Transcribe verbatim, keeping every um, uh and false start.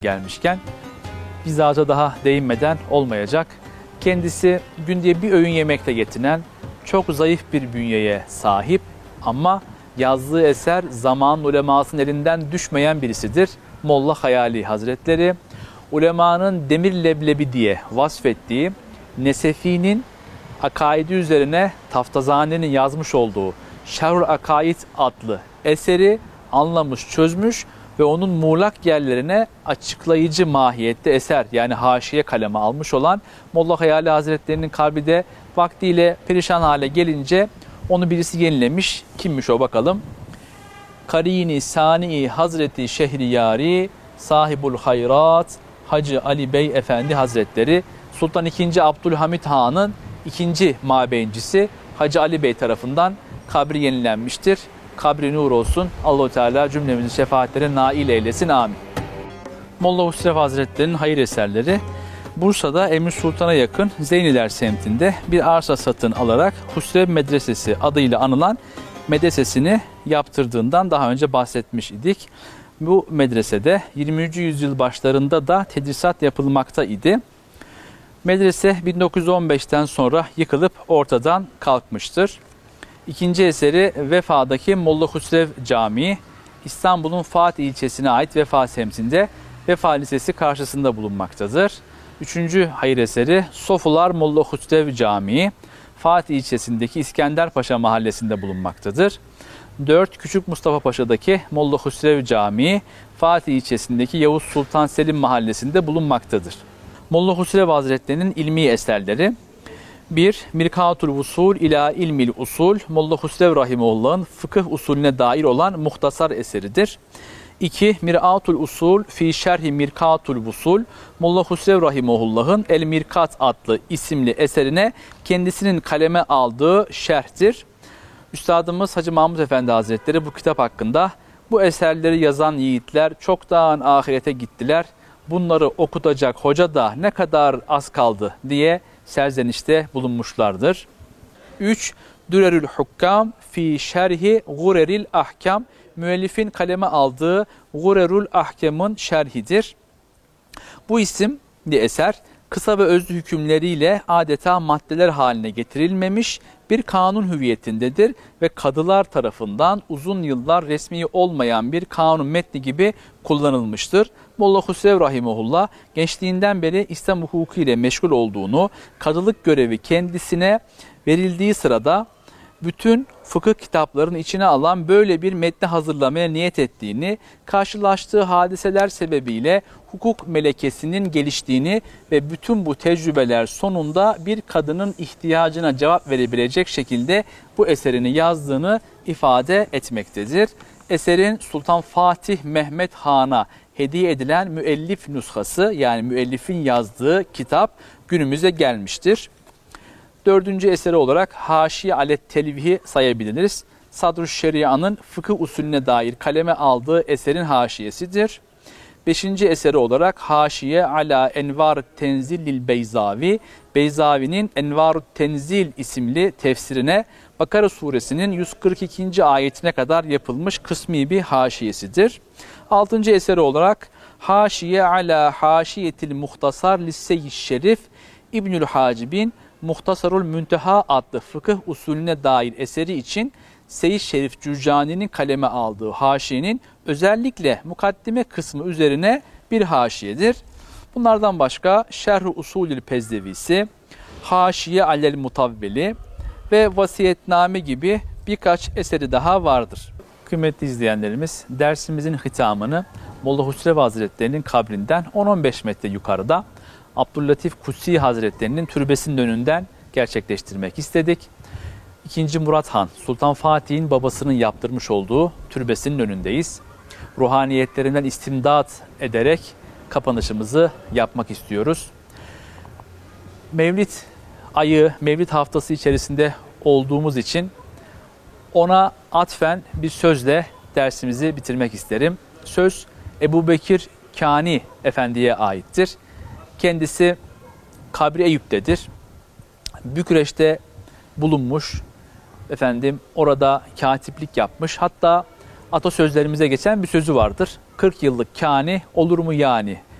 Gelmişken bir zata daha değinmeden olmayacak. Kendisi günde bir öğün yemekle yetinen çok zayıf bir bünyeye sahip ama yazdığı eser zamanın ulemasının elinden düşmeyen birisidir. Molla Hayali Hazretleri, ulemanın demir leblebi diye vasfettiği Nesefi'nin akaidi üzerine Taftazane'nin yazmış olduğu Şerh-ül Akaid adlı eseri anlamış, çözmüş ve onun muğlak yerlerine açıklayıcı mahiyette eser, yani haşiye kaleme almış olan Molla Hayali Hazretleri'nin kalbi de vaktiyle perişan hale gelince onu birisi yenilemiş. Kimmiş o bakalım? Karini Sani Hazreti Şehriyari Sahibul Hayrat Hacı Ali Bey Efendi Hazretleri, Sultan ikinci. Abdülhamit Han'ın ikinci mabeyincisi Hacı Ali Bey tarafından kabri yenilenmiştir. Kabri nur olsun. Allah-u Teala cümlemizi şefaatlere nail eylesin. Amin. Molla Husrev Hazretleri'nin hayır eserleri Bursa'da Emir Sultan'a yakın Zeyniler semtinde bir arsa satın alarak Husrev Medresesi adıyla anılan medresesini yaptırdığından daha önce bahsetmiş idik. Bu medresede yirminci yüzyıl başlarında da tedrisat yapılmakta idi. Medrese bin dokuz yüz on beşten sonra yıkılıp ortadan kalkmıştır. İkinci eseri Vefa'daki Molla Husrev Camii, İstanbul'un Fatih ilçesine ait Vefa semtinde Vefa Lisesi karşısında bulunmaktadır. Üçüncü hayır eseri Sofular Molla Husrev Camii, Fatih ilçesindeki İskenderpaşa mahallesinde bulunmaktadır. Dört Küçük Mustafa Paşa'daki Molla Husrev Camii, Fatih ilçesindeki Yavuz Sultan Selim mahallesinde bulunmaktadır. Molla Husrev Hazretleri'nin ilmi eserleri: bir Mirkatul Usul ila İlmil Usul, Molla Husrev Rahimullah'ın fıkıh usulüne dair olan muhtasar eseridir. iki Mir'atul Usul fi Şerhi Mirkatul Usul, Molla Husrev Rahimullah'ın El Mirkat adlı isimli eserine kendisinin kaleme aldığı şerhtir. Üstadımız Hacı Mahmud Efendi Hazretleri bu kitap hakkında, bu eserleri yazan yiğitler çoktan ahirete gittiler, bunları okutacak hoca da ne kadar az kaldı diye serzenişte bulunmuşlardır. üç Dürerül Hukkam fi Şerhi Gureril Ahkam, müellifin kaleme aldığı Gurerül Ahkam'ın şerhidir. Bu isimli eser kısa ve özlü hükümleriyle adeta maddeler haline getirilmemiş bir kanun hüviyetindedir ve kadılar tarafından uzun yıllar resmi olmayan bir kanun metni gibi kullanılmıştır. Molla Husrev Rahimullah gençliğinden beri İslam hukuku ile meşgul olduğunu, kadılık görevi kendisine verildiği sırada bütün fıkıh kitaplarının içine alan böyle bir metni hazırlamaya niyet ettiğini, karşılaştığı hadiseler sebebiyle hukuk melekesinin geliştiğini ve bütün bu tecrübeler sonunda bir kadının ihtiyacına cevap verebilecek şekilde bu eserini yazdığını ifade etmektedir. Eserin Sultan Fatih Mehmet Han'a hediye edilen müellif nüshası, yani müellifin yazdığı kitap günümüze gelmiştir. Dördüncü eseri olarak Haşiye Alet Telvih'i sayabiliriz. Sadr-ı Şeria'nın fıkıh usulüne dair kaleme aldığı eserin haşiyesidir. Beşinci eseri olarak Haşiye Ala Envar Tenzilil Beyzavi, Beyzavi'nin Envar Tenzil isimli tefsirine Bakara suresinin yüz kırk ikinci ayetine kadar yapılmış kısmi bir haşiyesidir. Altıncı eseri olarak Haşiye Ala Haşiyetil Muhtasar Lisseyi Şerif, İbnül Hacib'in Muhtasarul Münteha adlı fıkıh usulüne dair eseri için Seyyid Şerif Cürcani'nin kaleme aldığı haşiyenin özellikle mukaddime kısmı üzerine bir haşiyedir. Bunlardan başka Şerh-i Usulül Pezdevisi, Haşiye Alel Mutavveli ve Vasiyetname gibi birkaç eseri daha vardır. Kıymetli izleyenlerimiz, dersimizin hitamını Molla Husrev Hazretleri'nin kabrinden on on beş metre yukarıda Abdüllatif Kutsi Hazretleri'nin türbesinin önünden gerçekleştirmek istedik. İkinci Murat Han, Sultan Fatih'in babasının yaptırmış olduğu türbesinin önündeyiz. Ruhaniyetlerinden istimdat ederek kapanışımızı yapmak istiyoruz. Mevlid ayı, Mevlid haftası içerisinde olduğumuz için ona atfen bir sözle dersimizi bitirmek isterim. Söz Ebu Bekir Kani Efendi'ye aittir. Kendisi Kabri Eyüp'tedir. Bükreş'te bulunmuş, efendim orada katiplik yapmış. Hatta atasözlerimize geçen bir sözü vardır. kırk yıllık kâni olur mu yani?